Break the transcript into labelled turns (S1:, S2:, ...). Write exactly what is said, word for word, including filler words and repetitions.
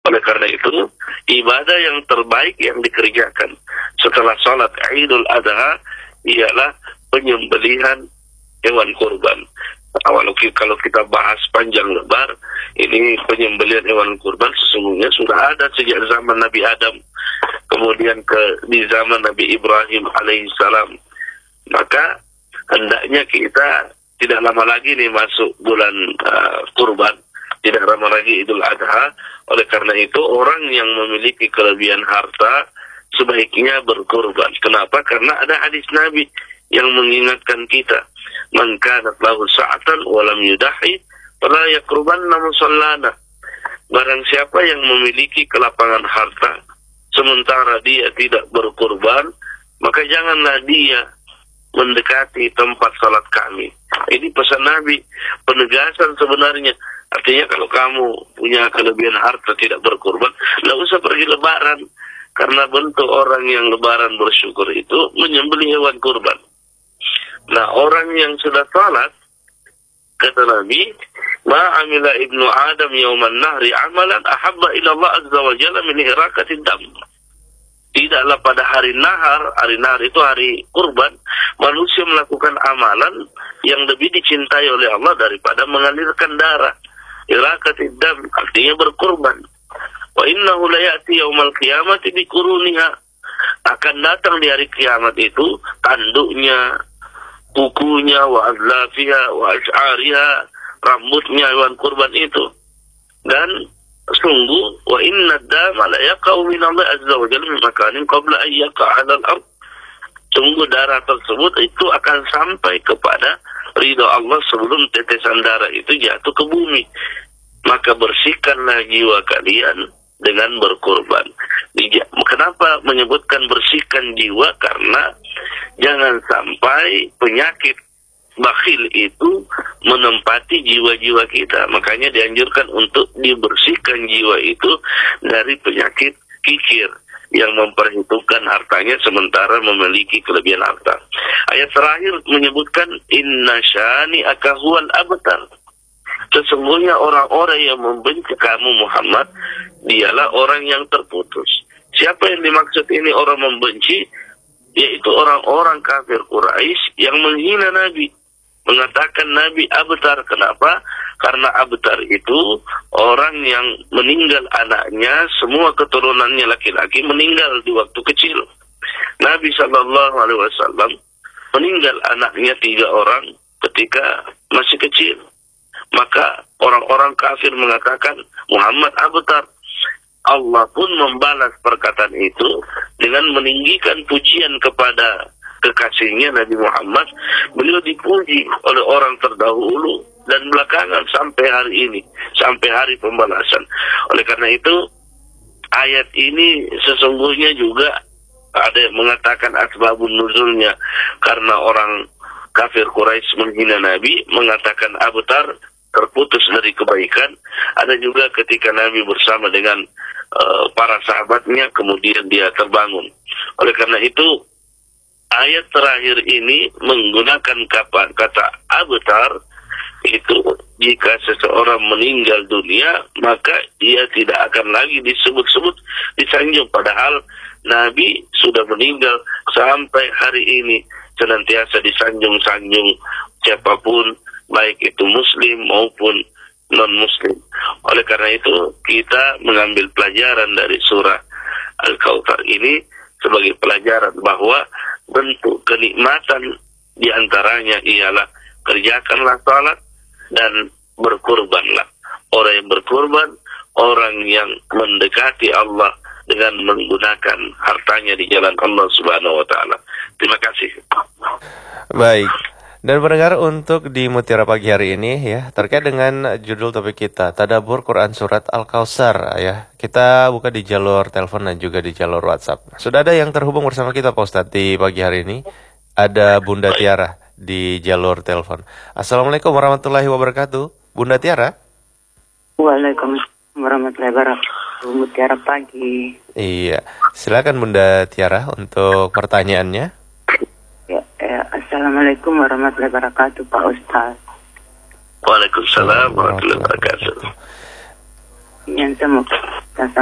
S1: Oleh karena itu, ibadah yang terbaik yang dikerjakan setelah sholat Idul Adha ialah penyembelihan hewan kurban. Kalau kalau kita bahas panjang lebar, ini penyembelihan hewan kurban sesungguhnya sudah ada sejak zaman Nabi Adam, kemudian ke di zaman Nabi Ibrahim alaihissalam. Maka hendaknya kita tidak lama lagi nih masuk bulan uh, kurban, tidak lama lagi Idul Adha. Oleh karena itu orang yang memiliki kelebihan harta sebaiknya berkurban. Kenapa? Karena ada hadis Nabi yang mengingatkan kita, man kanat lahu sa'atan wa lam yudahi fala yaqrubanna musallana. Barang siapa yang memiliki kelapangan harta sementara dia tidak berkurban, maka janganlah dia mendekati tempat salat kami. Ini pesan Nabi, penegasan sebenarnya. Artinya kalau kamu punya kelebihan harta tidak berkurban, tidak usah pergi lebaran. Karena bentuk orang yang lebaran bersyukur itu menyembelih hewan kurban. Nah, orang yang sudah salat, kata Nabi, ma amila ibnu Adam yauman nahri amalan ahabba ila Allah azza wa jalla min ihraqatid dam. Tidaklah pada hari nahar, hari nahar itu hari kurban, manusia melakukan amalan yang lebih dicintai oleh Allah daripada mengalirkan darah. Ihraqatid dam artinya berkurban. Wa innahu la ya'ti yaumal qiyamati bi quruniha. Akan datang di hari kiamat itu tanduknya, kukunya, wa azlafiha, wa ash'ariha, rambutnya hewan kurban itu. Dan sungguh, wa inna dama la yaqa'u min Allah azza wa jalla min makanin qabla an yaqa'a 'ala al-ard. Sungguh darah tersebut itu akan sampai kepada ridha Allah sebelum tetesan darah itu jatuh ke bumi. Maka bersihkanlah jiwa kalian dengan berkurban. Kenapa menyebutkan bersihkan jiwa? Karena jangan sampai penyakit bakhil itu menempati jiwa-jiwa kita. Makanya dianjurkan untuk dibersihkan jiwa itu dari penyakit kikir yang memperhitungkan hartanya sementara memiliki kelebihan harta. Ayat terakhir menyebutkan inna syani akahual abtar. Sesungguhnya orang-orang yang membenci kamu Muhammad, dialah orang yang terputus. Siapa yang dimaksud ini orang membenci? Yaitu orang-orang kafir Quraisy yang menghina Nabi, mengatakan Nabi abtar. Kenapa? Karena abtar itu orang yang meninggal anaknya, semua keturunannya laki-laki meninggal di waktu kecil. Nabi Shallallahu Alaihi Wasallam meninggal anaknya tiga orang ketika masih kecil. Maka orang-orang kafir mengatakan Muhammad abtar. Allah pun membalas perkataan itu dengan meninggikan pujian kepada kekasihnya Nabi Muhammad. Beliau dipuji oleh orang terdahulu dan belakangan sampai hari ini, sampai hari pembalasan. Oleh karena itu, ayat ini sesungguhnya juga ada yang mengatakan asbabun nuzulnya karena orang kafir Quraisy menghina Nabi, mengatakan abtar, terputus dari kebaikan. Ada juga ketika Nabi bersama dengan uh, para sahabatnya, kemudian dia terbangun. Oleh karena itu, ayat terakhir ini menggunakan kata abtar itu jika seseorang meninggal dunia, maka dia tidak akan lagi disebut-sebut, disanjung. Padahal Nabi sudah meninggal sampai hari ini senantiasa disanjung-sanjung siapapun, baik itu muslim maupun non-muslim. Oleh karena itu, kita mengambil pelajaran dari surah Al-Kautsar ini sebagai pelajaran bahwa bentuk kenikmatan diantaranya ialah kerjakanlah salat dan berkurbanlah. Orang yang berkurban, orang yang mendekati Allah dengan menggunakan hartanya di jalan Allah Subhanahu wa taala. Terima kasih.
S2: Baik. Dan pendengar, untuk di Mutiara Pagi hari ini ya, terkait dengan judul topik kita, Tadabbur Quran Surat Al-Kautsar ya. Kita buka di jalur telepon dan juga di jalur WhatsApp. Sudah ada yang terhubung bersama kita Pak Ustadz di pagi hari ini. Ada Bunda Tiara di jalur telepon. Assalamualaikum warahmatullahi wabarakatuh. Bunda Tiara.
S3: Waalaikumsalam warahmatullahi wabarakatuh. Mutiara Pagi.
S2: Iya, silakan Bunda Tiara untuk pertanyaannya.
S3: Ya, ya, Assalamualaikum warahmatullahi wabarakatuh, Pak Ustaz.
S1: Waalaikumsalam warahmatullahi wabarakatuh.
S3: Yang saya mau